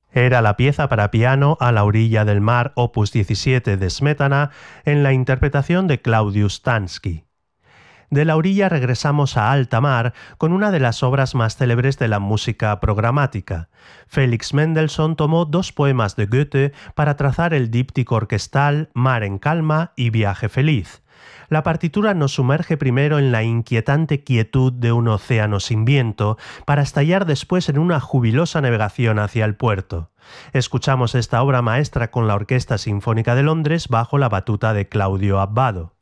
Era la pieza para piano A la orilla del mar, opus 17 de Smetana, en la interpretación de Claudius Tansky. De la orilla regresamos a alta mar con una de las obras más célebres de la música programática. Felix Mendelssohn tomó dos poemas de Goethe para trazar el díptico orquestal Mar en calma y Viaje feliz. La partitura nos sumerge primero en la inquietante quietud de un océano sin viento, para estallar después en una jubilosa navegación hacia el puerto. Escuchamos esta obra maestra con la Orquesta Sinfónica de Londres bajo la batuta de Claudio Abbado.